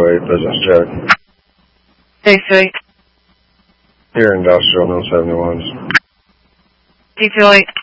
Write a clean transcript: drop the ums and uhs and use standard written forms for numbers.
208, business check. Detroit. Here, industrial, no 71s. Detroit.